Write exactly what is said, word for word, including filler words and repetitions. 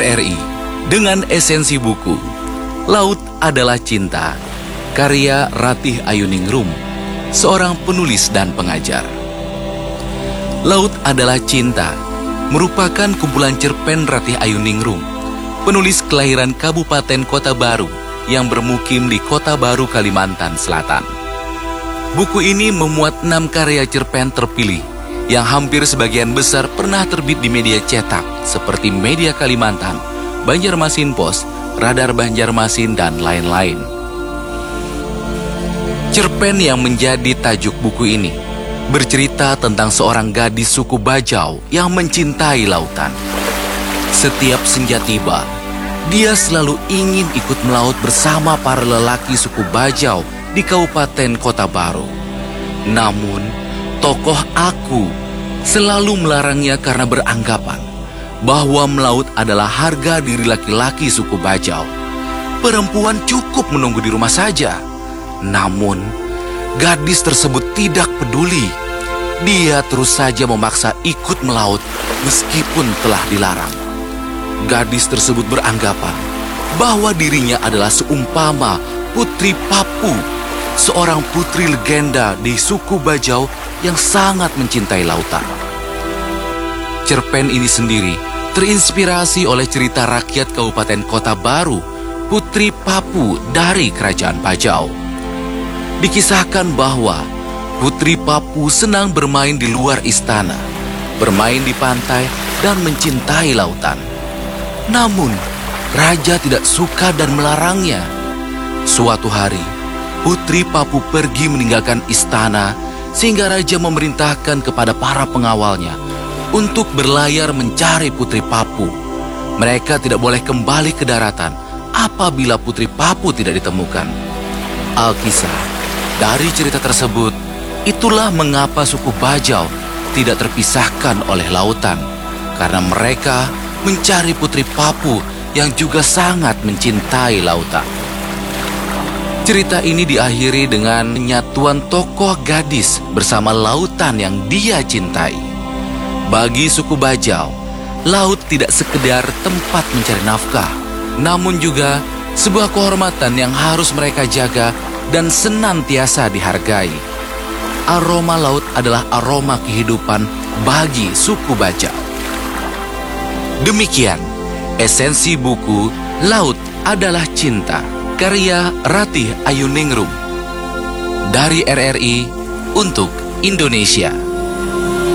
R R I dengan esensi buku Laut Adalah Cinta, karya Ratih Ayuningrum, seorang penulis dan pengajar. Laut Adalah Cinta merupakan kumpulan cerpen Ratih Ayuningrum, penulis kelahiran Kabupaten Kota Baru yang bermukim di Kota Baru, Kalimantan Selatan. Buku ini memuat enam karya cerpen terpilih yang hampir sebagian besar pernah terbit di media cetak seperti Media Kalimantan, Banjarmasin Pos, Radar Banjarmasin, dan lain-lain. Cerpen yang menjadi tajuk buku ini bercerita tentang seorang gadis suku Bajau yang mencintai lautan. Setiap senja tiba, dia selalu ingin ikut melaut bersama para lelaki suku Bajau di Kabupaten Kota Baru. Namun, tokoh Aku selalu melarangnya karena beranggapan bahwa melaut adalah harga diri laki-laki suku Bajau. Perempuan cukup menunggu di rumah saja. Namun, gadis tersebut tidak peduli. Dia terus saja memaksa ikut melaut meskipun telah dilarang. Gadis tersebut beranggapan bahwa dirinya adalah seumpama Putri Papu, seorang putri legenda di suku Bajau yang sangat mencintai lautan. Cerpen ini sendiri terinspirasi oleh cerita rakyat Kabupaten Kota Baru, Putri Papu dari Kerajaan Bajau. Dikisahkan bahwa Putri Papu senang bermain di luar istana, bermain di pantai, dan mencintai lautan. Namun, raja tidak suka dan melarangnya. Suatu hari, Putri Papu pergi meninggalkan istana sehingga raja memerintahkan kepada para pengawalnya untuk berlayar mencari Putri Papu. Mereka tidak boleh kembali ke daratan apabila Putri Papu tidak ditemukan. Alkisah, dari cerita tersebut, itulah mengapa suku Bajau tidak terpisahkan oleh lautan, karena mereka mencari Putri Papu yang juga sangat mencintai lautan. Cerita ini diakhiri dengan penyatuan tokoh gadis bersama lautan yang dia cintai. Bagi suku Bajau, laut tidak sekedar tempat mencari nafkah, namun juga sebuah kehormatan yang harus mereka jaga dan senantiasa dihargai. Aroma laut adalah aroma kehidupan bagi suku Bajau. Demikian esensi buku Laut Adalah Cinta, karya Ratih Ayuningrum, dari R R I untuk Indonesia.